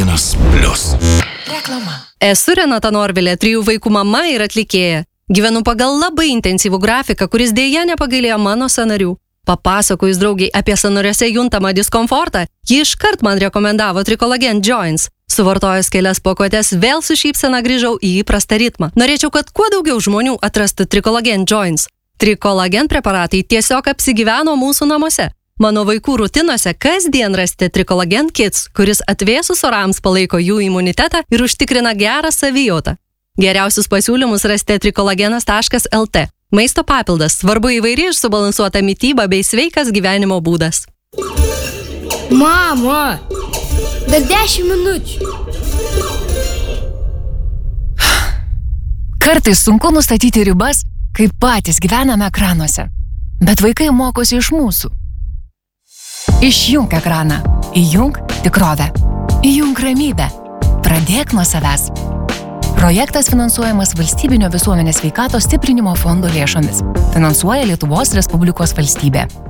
Vitaminas Plus. Reklama. Esu Renata Norvilė, 3 vaikų mama ir atlikėja. Gyvenu pagal labai intensyvų grafiką, kuris dėja nepagailėjo mano sąnarių. Papasakojus draugiai apie sąnariuose juntamą diskomfortą, ji iškart man rekomendavo Tricolagen Joints. Suvartojus kelias pakuotes, vėl su šypsena grįžau į įprastą ritmą. Norėčiau, kad kuo daugiau žmonių atrastų Tricolagen Joints. Tricolagen preparatai tiesiog apsigyveno mūsų namuose. Mano vaikų rutinose kasdien rasite Tricolagen Kids, kuris atvėsus orams palaiko jų imunitetą ir užtikrina gerą savijautą. Geriausius pasiūlymus rasite tricolagenas.lt. Maisto papildas, svarbu įvairi ir subalansuota mityba bei sveikas gyvenimo būdas. Mama, dar 10 minučių. Kartais sunku nustatyti ribas, kai patys gyvename ekranuose. Bet vaikai mokosi iš mūsų. Išjunk ekraną. Įjunk tikrovę. Įjunk ramybę. Pradėk nuo savęs. Projektas finansuojamas Valstybinio visuomenės sveikatos stiprinimo fondo lėšomis. Finansuoja Lietuvos Respublikos valstybė.